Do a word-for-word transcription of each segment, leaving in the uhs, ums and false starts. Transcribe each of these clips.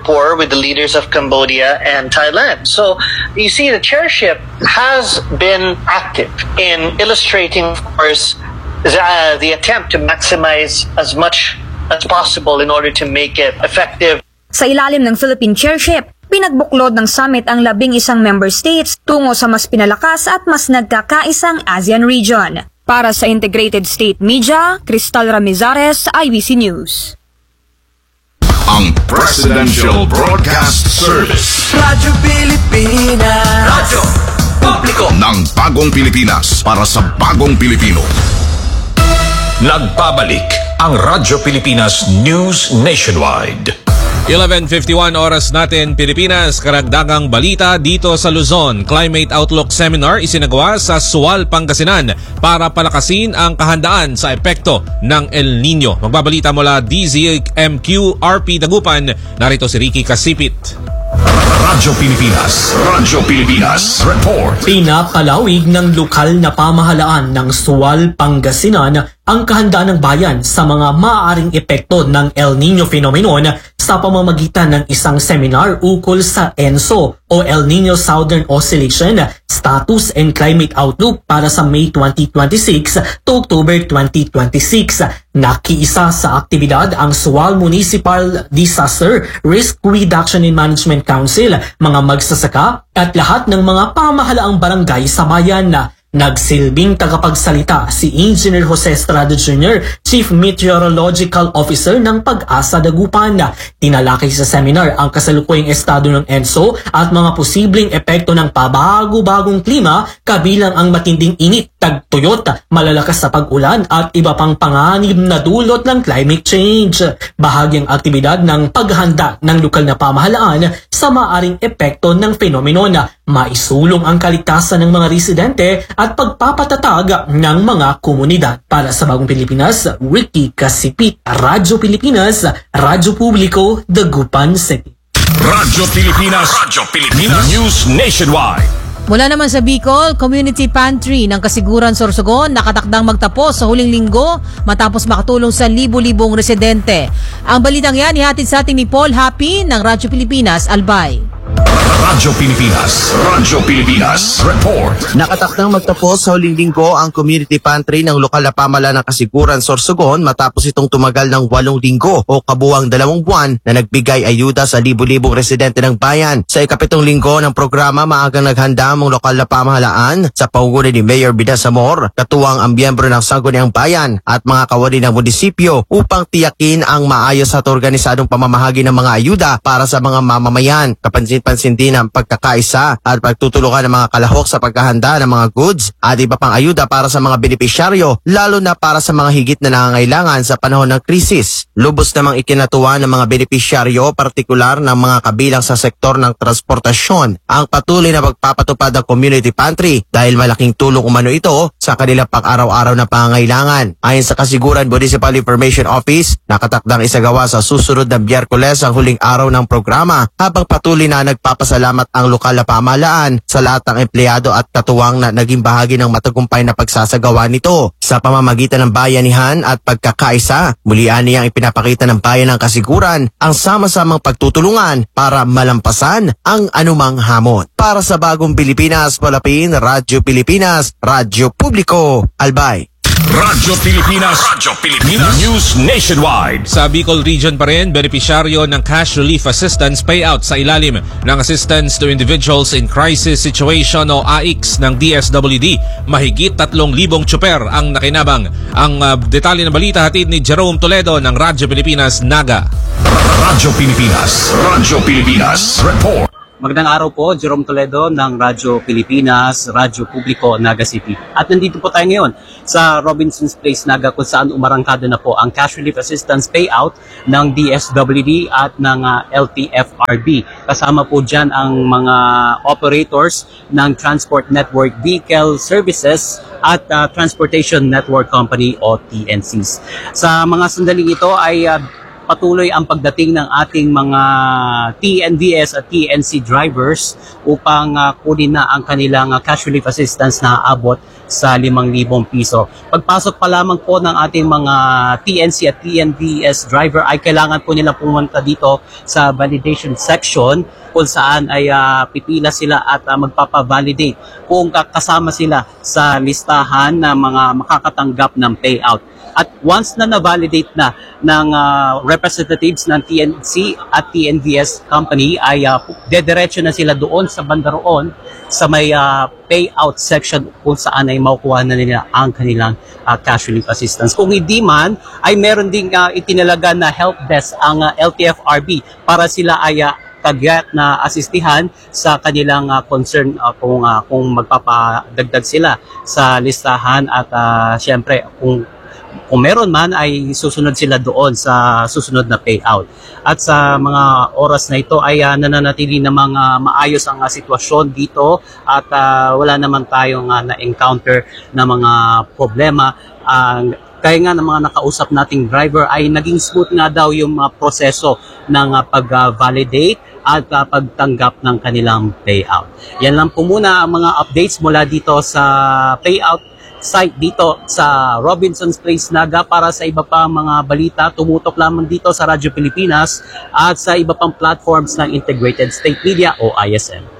rapport with the leaders of Cambodia and Thailand. So you see, the chairship has been active in illustrating, of course, the, uh, the attempt to maximize as much as possible in order to make it effective. Sa ilalim ng Philippine chairship, pinagbuklod ng summit ang labing isang member states tungo sa mas pinalakas at mas nagkakaisang ASEAN region. Para sa Integrated State Media, Cristal Ramizares, I B C News. Ang Presidential Broadcast Service. Radyo Pilipinas. Radyo Publiko ng bagong Pilipinas para sa bagong Pilipino. Nagbabalik ang Radyo Pilipinas News Nationwide. eleven fifty-one oras natin Pilipinas, karagdagang balita dito sa Luzon. Climate Outlook Seminar isinagawa sa Sual, Pangasinan para palakasin ang kahandaan sa epekto ng El Nino. Magbabalita mula D Z M Q R P Dagupan, narito si Ricky Kasipit. Radyo Pilipinas, Radyo Pilipinas Report. Pinakalawig ng lokal na pamahalaan ng Sual, Pangasinan ang kahandaan ng bayan sa mga maaaring epekto ng El Nino phenomenon sa pamamagitan ng isang seminar ukol sa E N S O o El Nino Southern Oscillation Status and Climate Outlook para sa May twenty twenty-six to October twenty twenty-six. Nakiisa sa aktibidad ang Sual Municipal Disaster Risk Reduction and Management Council, mga magsasaka at lahat ng mga pamahalaang barangay sa bayan. Nagsilbing tagapagsalita si Engineer Jose Estrada Junior, Chief Meteorological Officer ng Pag-asa Dagupan. Tinalakay sa seminar ang kasalukuyang estado ng E N S O at mga posibleng epekto ng pabago-bagong klima, kabilang ang matinding init, tagtuyot, malalakas sa pag-ulan at iba pang panganib na dulot ng climate change. Bahagyang aktibidad ng paghahanda ng lokal na pamahalaan sa maaring epekto ng phenomenon. Maisulong ang kaligtasan ng mga residente at pagpapatatag ng mga komunidad. Para sa Bagong Pilipinas, Ricky Kasipit, Radyo Pilipinas, Radyo Publiko, Dagupan City. Radyo Pilipinas, Radyo Pilipinas News Nationwide. Mula naman sa Bicol, Community Pantry ng Kasiguran Sorsogon nakatakdang magtapos sa huling linggo matapos makatulong sa libo-libong residente. Ang balitang yan ihatid sa ating ni Paul Happy ng Radyo Pilipinas, Albay. Radyo Pilipinas, Radyo Pilipinas Report. Nakatakdang magtapos sa huling linggo ang community pantry ng lokal na pamahalaan ng Kasiguran, Sorsogon matapos itong tumagal ng walong linggo o kabuwang dalawang buwan na nagbigay ayuda sa libu-libong residente ng bayan. Sa ikapitong linggo ng programa, maagang naghanda ang lokal na pamahalaan sa paugunan ni Mayor Bida Samor, katuwang ang miyembro ng Sangguniang Bayan at mga kawani ng munisipyo upang tiyakin ang maayos at organisadong pamamahagi ng mga ayuda para sa mga mamamayan. Kapansin-pansin din ang pagkakaisa at pagtutulungan ng mga kalahok sa paghahanda ng mga goods at iba pang ayuda para sa mga benepisyaryo, lalo na para sa mga higit na nangangailangan sa panahon ng krisis. Lubos namang ikinatuwa ng mga benepisyaryo, partikular ng mga kabilang sa sektor ng transportasyon, ang patuloy na pagpapatupad ng community pantry dahil malaking tulong umano ito sa kanilang pang-araw-araw na pangangailangan. Ayon sa Kasiguran Municipal Information Office, nakatakdang isagawa sa susunod na Biyerkules ang huling araw ng programa, habang patuloy na nagpapasalamat ang lokal na pamahalaan sa lahat ng empleyado at katuwang na naging bahagi ng matagumpay na pagsasagawa nito. Sa pamamagitan ng bayanihan at pagkakaisa, muli niyang ipinapakita ng bayan ng Kasiguran ang sama-samang pagtutulungan para malampasan ang anumang hamon. Para sa Bagong Pilipinas, Palapin, Radyo Pilipinas, Radyo Publiko, Albay. Radyo Pilipinas, Radyo Pilipinas News Nationwide. Sa Bicol Region pa rin, benepisyaryo ng Cash Relief Assistance Payout sa ilalim ng Assistance to Individuals in Crisis Situation o A I C ng D S W D. Mahigit tatlong libong tsuper ang nakinabang. Ang uh, detalye ng balita hatid ni Jerome Toledo ng Radyo Pilipinas, Naga. Radyo Pilipinas, Radyo Pilipinas Report. Magandang araw po, Jerome Toledo ng Radyo Pilipinas, Radyo Publiko, Naga City. At nandito po tayo ngayon sa Robinson's Place, Naga, kung saan umarangkada na po ang Cash Relief Assistance Payout ng D S W D at ng uh, L T F R B. Kasama po dyan ang mga operators ng Transport Network Vehicle Services at uh, Transportation Network Company o T N Cs. Sa mga sandaling ito ay uh, patuloy ang pagdating ng ating mga T N V S at T N C drivers upang uh, kunin na ang kanilang uh, cash relief assistance na aabot sa limang libong piso. Pagpasok pa lamang po ng ating mga T N C at T N V S driver ay kailangan po nila pumunta dito sa validation section kung saan ay uh, pipila sila at uh, magpapavalidate kung kasama sila sa listahan ng mga makakatanggap ng payout. At once na na-validate na ng uh, representatives ng T N C at T N V S company ay uh, dediretso na sila doon sa banda roon sa may uh, payout section kung saan ay makukuha na nila ang kanilang uh, cash relief assistance. Kung hindi man, ay meron ding uh, itinalaga na help desk ang uh, L T F R B para sila ay uh, kagyat na asistihan sa kanilang uh, concern uh, kung uh, kung magpapadagdag sila sa listahan at uh, syempre kung kung meron man ay susunod sila doon sa susunod na payout. At sa mga oras na ito ay uh, nananatili namang uh, maayos ang uh, sitwasyon dito at uh, wala naman tayong uh, na-encounter na mga problema. Uh, kaya nga ng mga nakausap nating driver ay naging smooth nga daw yung uh, proseso ng uh, pag-validate at uh, pagtanggap ng kanilang payout. Yan lang po muna ang mga updates mula dito sa payout site dito sa Robinson's Place, Naga. Para sa iba pa mga balita, tumutok lamang dito sa Radyo Pilipinas at sa iba pang platforms ng Integrated State Media o I S M.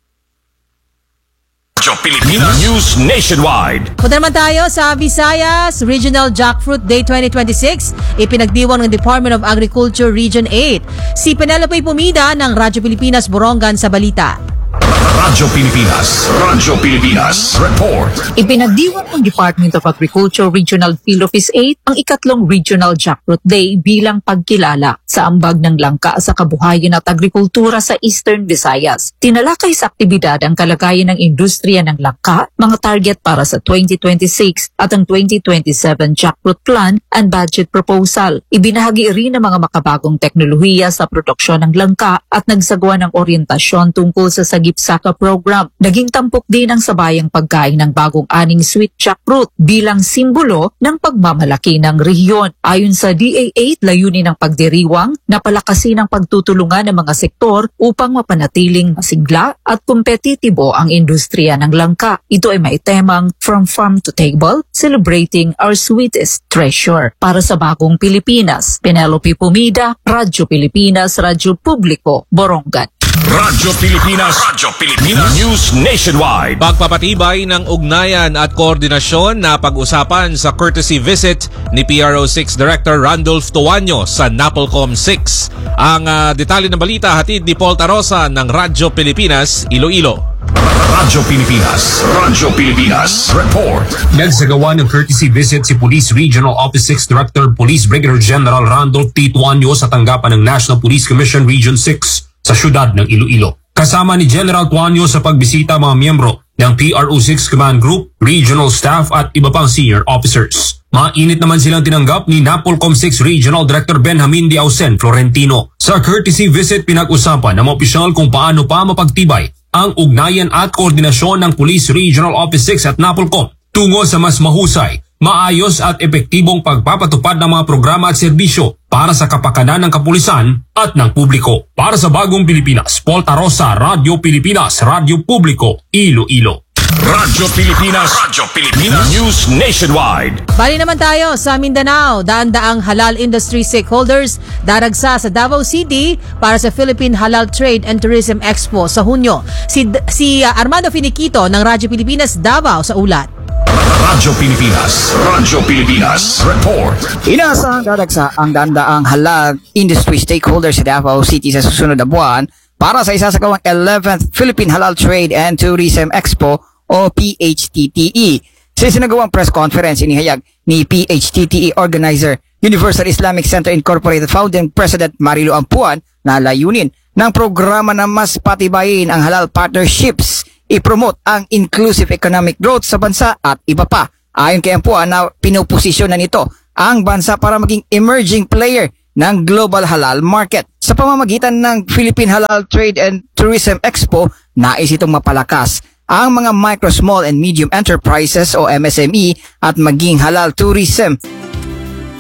Radyo Pilipinas News Nationwide. Punta naman tayo sa Visayas Regional Jackfruit Day twenty twenty-six. Ipinagdiwang ng Department of Agriculture Region eight. Si Penelope Pumida ng Radyo Pilipinas Borongan sa balita. Radyo Pilipinas, Radyo Pilipinas Report. Ipinagdiwang ng Department of Agriculture Regional Field Office eight ang ikatlong Regional Jackfruit Day bilang pagkilala sa ambag ng langka sa kabuhayan at agrikultura sa Eastern Visayas. Tinalakay sa aktibidad ang kalagayan ng industriya ng langka, mga target para sa twenty twenty-six at ang twenty twenty-seven Jackfruit Plan and Budget Proposal. Ibinahagi rin ang mga makabagong teknolohiya sa produksyon ng langka at nagsagawa ng oryentasyon tungkol sa Sagip Saka Program. Naging tampok din ang sabayang pagkain ng bagong aning sweet jackfruit bilang simbolo ng pagmamalaki ng rehiyon. Ayon sa D A eight, layunin ng pagdiriwang na palakasin ang pagtutulungan ng mga sektor upang mapanatiling masigla at kompetitibo ang industriya ng langka. Ito ay may temang From Farm to Table, Celebrating Our Sweetest Treasure. Para sa Bagong Pilipinas, Penelope Pumida, Radyo Pilipinas, Radyo Publiko, Borongan. Radyo Pilipinas, Radyo Pilipinas News Nationwide. Pagpapatibay ng ugnayan at koordinasyon na pag-usapan sa courtesy visit ni P R O six Director Randolph Tuanyo sa NAPOLCOM six. Ang uh, detalye ng balita hatid ni Paul Tarosa ng Radyo Pilipinas, Iloilo. Radyo Pilipinas, Radyo Pilipinas Report. Nagsagawa ng courtesy visit si Police Regional Office six Director Police Brigadier General Randolph T. Tuanyo sa tanggapan ng National Police Commission Region six sa syudad ng Iloilo. Kasama ni General Tuanyo sa pagbisita mga miyembro ng P R O six Command Group, regional staff at iba pang senior officers. Mainit naman silang tinanggap ni NAPOLCOM six Regional Director Benjamin D. Ausen Florentino. Sa courtesy visit, pinag-usapan ng mga opisyal kung paano pa mapagtibay ang ugnayan at koordinasyon ng Police Regional Office six at NAPOLCOM tungo sa mas mahusay, maayos at epektibong pagpapatupad ng mga programa at serbisyo para sa kapakanan ng kapulisan at ng publiko. Para sa Bagong Pilipinas, Paul Tarosa, Radyo Pilipinas, Radyo Publiko, Iloilo. Radyo Pilipinas, Radyo Pilipinas News Nationwide. Bali naman tayo sa Mindanao. Daan-daang halal industry stakeholders daragsa sa Davao City para sa Philippine Halal Trade and Tourism Expo sa Hunyo. Si, si uh, Armando Finiquito ng Radyo Pilipinas Davao sa ulat. Radyo Pilipinas, Radyo Pilipinas Report. Inaasahang dadagsa ang daan-daang halal industry stakeholders sa Davao City sa susunod na buwan para sa isasagawang eleventh Philippine Halal Trade and Tourism Expo o P H T T E. Sa sinagawang press conference, inihayag ni P H T T E organizer Universal Islamic Center Incorporated founding President Marilu Ampuan na layunin ng programa na mas patibayin ang halal partnerships, i-promote ang inclusive economic growth sa bansa at iba pa. Ayon kay Ampuan na pinuposisyon na nito ang bansa para maging emerging player ng global halal market. Sa pamamagitan ng Philippine Halal Trade and Tourism Expo, nais itong mapalakas ang mga micro, small and medium enterprises o M S M E at maging halal tourism